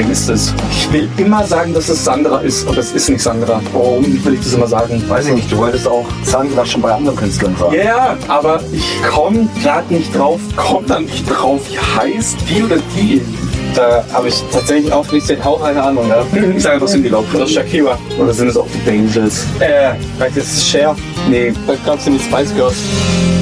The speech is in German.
Wem ist es? Ich will immer sagen, dass es Sandra ist, aber es ist nicht Sandra. Warum will ich das immer sagen? Weiß ich nicht, du wolltest auch Sandra schon bei anderen Künstlern sagen. Ja, yeah, aber ich komme gerade nicht drauf. Kommt da nicht drauf, wie heißt die oder die? Da habe ich tatsächlich auch eine Ahnung. Ja. Ich sage einfach Cyndi Lauper. Das ist Shakira. Oder sind es auch die Angels? Vielleicht ist es Cher. Nee. Dann kannst du die Spice Girls.